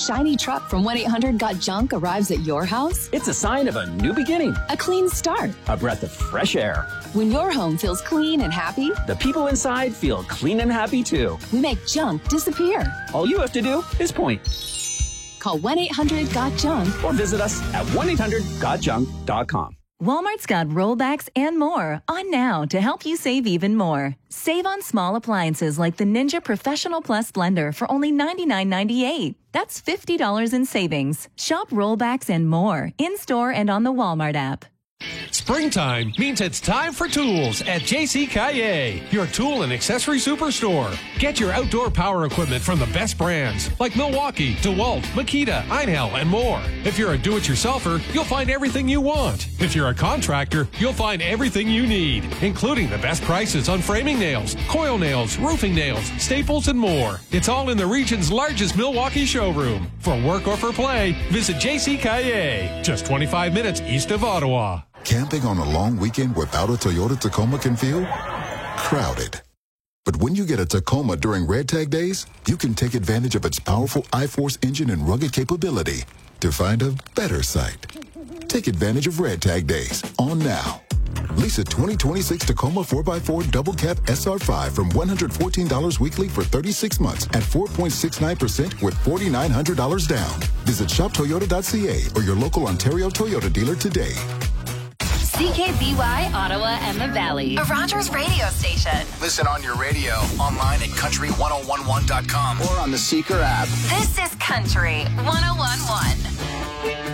shiny truck from 1-800-GOT-JUNK arrives at your house? It's a sign of a new beginning. A clean start. A breath of fresh air. When your home feels clean and happy, the people inside feel clean and happy too. we make junk disappear. All you have to do is point. Call 1-800-GOT-JUNK or visit us at 1-800-GOTJUNK.com. Walmart's got rollbacks and more on now to help you save even more. Save on small appliances like the Ninja Professional Plus blender for only $99.98. That's $50 in savings. Shop rollbacks and more in-store and on the Walmart app. Springtime means it's time for tools at J.C. Caillet, your tool and accessory superstore. Get your outdoor power equipment from the best brands like Milwaukee, DeWalt, Makita, Einhell, and more. If you're a do-it-yourselfer, you'll find everything you want. If you're a contractor, you'll find everything you need, including the best prices on framing nails, coil nails, roofing nails, staples, and more. It's all in the region's largest Milwaukee showroom. For work or for play, visit J.C. Caillet, just 25 minutes east of Ottawa. Camping on a long weekend without a Toyota Tacoma can feel crowded. But when you get a Tacoma during Red Tag Days, you can take advantage of its powerful I-Force engine and rugged capability to find a better site. Take advantage of Red Tag Days on now. Lease a 2026 Tacoma 4x4 Double Cab SR5 from $114 weekly for 36 months at 4.69% with $4,900 down. Visit shoptoyota.ca or your local Ontario Toyota dealer today. CKBY, Ottawa and the Valley. A Rogers radio station. Listen on your radio, online at country1011.com or on the Seeker app. This is Country 1011.